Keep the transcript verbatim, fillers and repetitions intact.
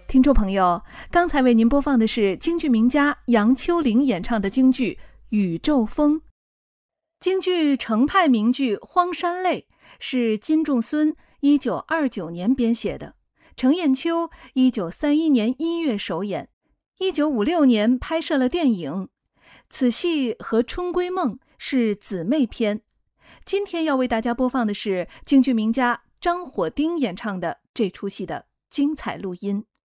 听众朋友，刚才为您播放的是京剧名家杨秋玲演唱的京剧《宇宙风》。京剧程派名剧《荒山泪》是金仲孙一九二九年编写的，程砚秋一九三一年一月首演，一九五六年拍摄了电影。此戏和《春闺梦》是姊妹篇。今天要为大家播放的是京剧名家张火丁演唱的这出戏的精彩录音。